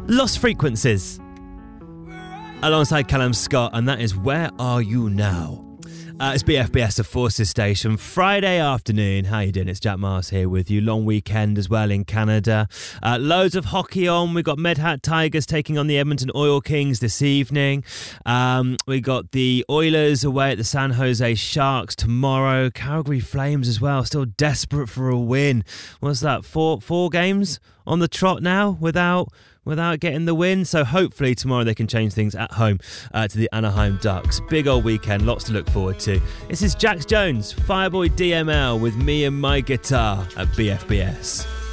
Lost Frequencies alongside Callum Scott, and that is Where Are You Now? It's BFBS, the Forces Station, Friday afternoon. How you doing? It's Jack Mars here with you. Long weekend as well in Canada. Loads of hockey on. We've got Medhat Tigers taking on the Edmonton Oil Kings this evening. We got the Oilers away at the San Jose Sharks tomorrow. Calgary Flames as well, still desperate for a win. What's that, four games on the trot now without getting the win, so hopefully tomorrow they can change things at home to the Anaheim Ducks. Big old weekend, lots to look forward to. This is Jax Jones, Fireboy DML with Me and My Guitar at BFBS.